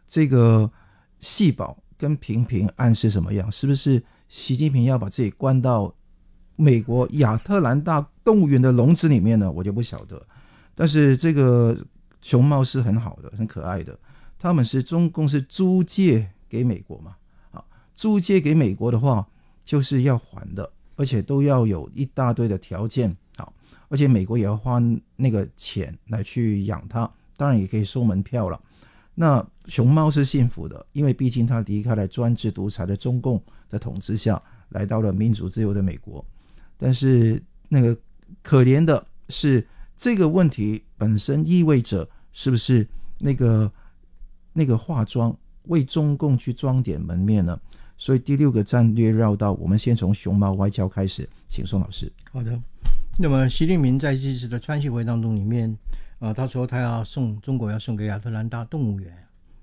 这个细保跟频频暗示什么样？是不是习近平要把自己关到美国亚特兰大动物园的笼子里面呢？我就不晓得。但是这个熊猫是很好的，很可爱的。他们是中共是租借给美国嘛？啊，租借给美国的话，就是要还的，而且都要有一大堆的条件。好，而且美国也要花那个钱来去养它，当然也可以收门票了。那熊猫是幸福的，因为毕竟它离开了专制独裁的中共的统治下，来到了民主自由的美国。但是那个可怜的是，这个问题本身意味着是不是那个化妆为中共去装点门面呢？所以第6个战略绕道，我们先从熊猫外交开始，请宋老师。 好的，那么习近平在这次的川习会当中里面，他说他要中国要送给亚特兰大动物园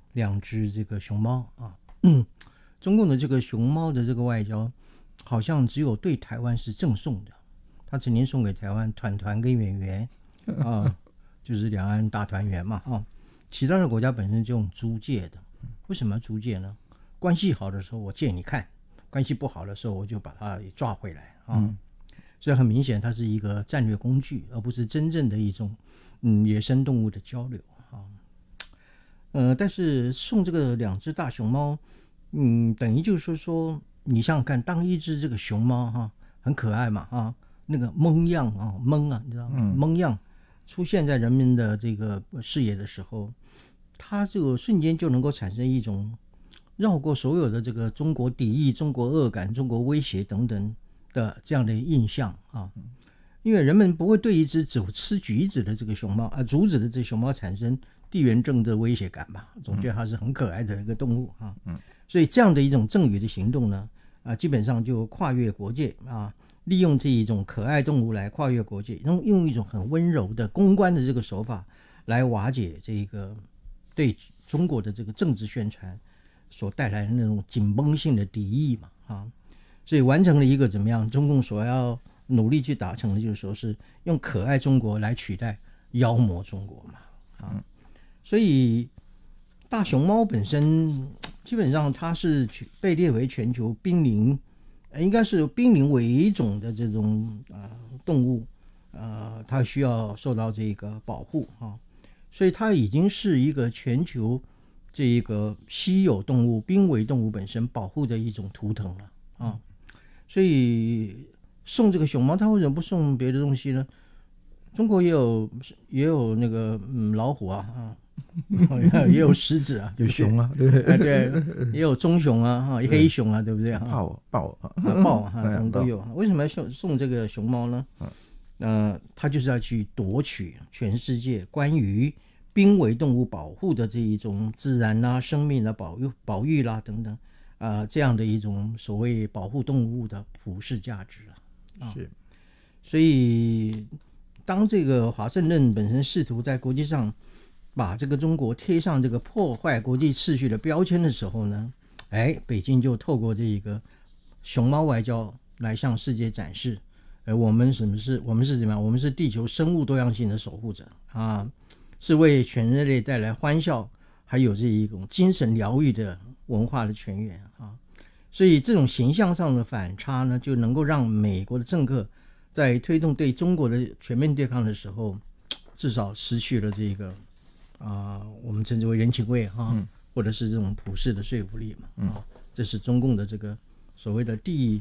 2只这个熊猫啊。中共的这个熊猫的这个外交，好像只有对台湾是赠送的。他曾经送给台湾团团跟圆圆啊，就是两岸大团圆嘛啊。其他的国家本身就用租借的，为什么要租借呢？关系好的时候我借你看，关系不好的时候我就把它也抓回来啊。所以很明显它是一个战略工具，而不是真正的一种野生动物的交流啊。但是送这个2只大熊猫，等于就是说你想想看，当一只这个熊猫哈，很可爱嘛啊，那个蒙样啊，你知道吗？蒙样出现在人们的这个视野的时候，它这个瞬间就能够产生一种绕过所有的这个中国敌意、中国恶感、中国威胁等等的这样的印象啊。因为人们不会对一只只吃橘子的这个熊猫竹子的这熊猫产生地缘政治的威胁感嘛，总觉得它是很可爱的一个动物啊。所以这样的一种赠予的行动呢，基本上就跨越国界啊，利用这一种可爱动物来跨越国界，用一种很温柔的公关的这个手法来瓦解这个对中国的这个政治宣传所带来的那种紧绷性的敌意嘛啊。所以完成了一个怎么样？中共所要努力去达成的，就是说是用可爱中国来取代妖魔中国嘛啊。所以大熊猫本身基本上它是被列为全球濒临，应该是濒临为种的这种动物，它需要受到这个保护啊。所以它已经是一个全球这一个稀有动物、濒危动物本身保护的一种图腾了啊。所以送这个熊猫，它为什么不送别的东西呢？中国也有那个老虎啊，也有狮子啊， 有熊啊， 对，也有棕熊啊，黑熊啊，对不对？ 豹啊，都有。为什么要送这个熊猫呢？它就是要去夺取全世界关于濒危动物保护的这一种自然啦、生命啦、保育啦等等。这样的一种所谓保护动物的普世价值是， 所以当这个华盛顿本身试图在国际上把这个中国贴上这个破坏国际秩序的标签的时候呢，北京就透过这个熊猫外交来向世界展示，我们是怎么样？我们是地球生物多样性的守护者啊，是为全人类带来欢笑，还有这一种精神疗愈的文化的泉源啊。所以这种形象上的反差呢，就能够让美国的政客在推动对中国的全面对抗的时候，至少失去了这个我们称之为人情味或者是这种普世的说服力嘛这是中共的这个所谓的第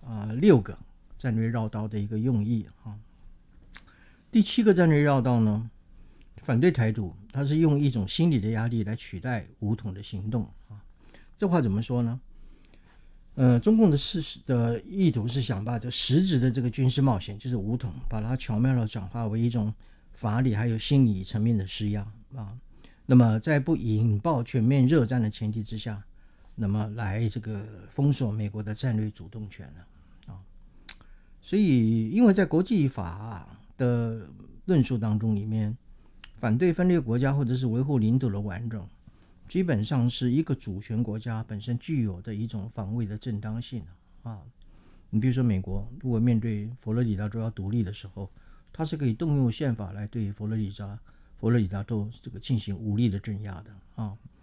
6个战略绕道的一个用意第7个战略绕道呢，反对台独，它是用一种心理的压力来取代武统的行动这话怎么说呢？中共的意图是想把这实质的这个军事冒险，就是武统，把它巧妙地转化为一种法理还有心理层面的施压那么在不引爆全面热战的前提之下，那么来这个封锁美国的战略主动权所以因为在国际法的论述当中里面，反对分裂国家或者是维护领土的完整，基本上是一个主权国家本身具有的一种防卫的正当性你比如说美国如果面对佛罗里达州要独立的时候，它是可以动用宪法来对佛罗里达州这个进行武力的镇压的